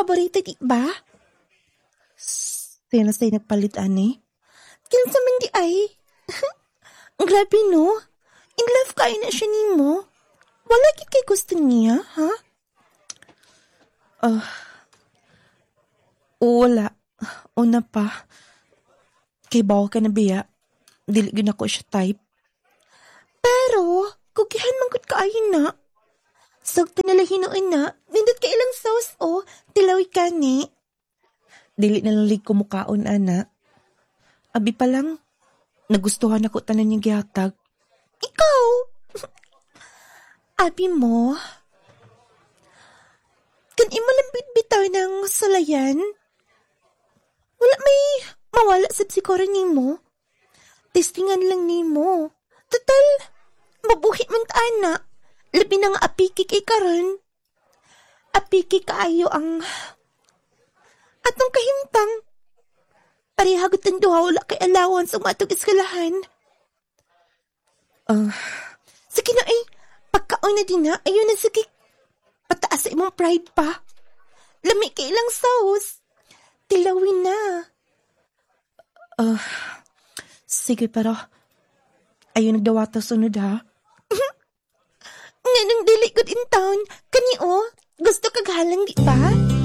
paborito, di ba? Sino sa'y nagpalit, ani? Kinsa man di ay. Grabe, no? In love kayo na siya nimo. Wala gid kay gusto niya, ha? Wala. Una pa. Kay bawa ka na biya. Dili gyud ako siya type. Pero, kugihan man gud kaayo na. Sagto na lang hinuon na. Nindot ka ilang sauce, oh. Tilawi ka ni. Dili na lang ko mukaon, ana. Abi pa lang, nagustuhan ako tanan yung gihatag. Ikaw! Abi mo, kan imo lang bitaw ng sulayan. Wala may mawala sa siguro nimo. Testingan lang nimo. Total, mabuhi man ta ana. Labi na nga apiki kay karon. Apiki kaayo ang atong kahimtang. Parihagot ang duha wala kay allowance ang matong eskalahan. Sige na ay, pagkaon na din na, ayun na sige. Pataas sa imong pride pa. Lami kay ilang sauce. Tilawin na. Sige pero, ayun nagdawata sunod ha. Nga nang dili good in town, kani o, gusto kaghalang di ba?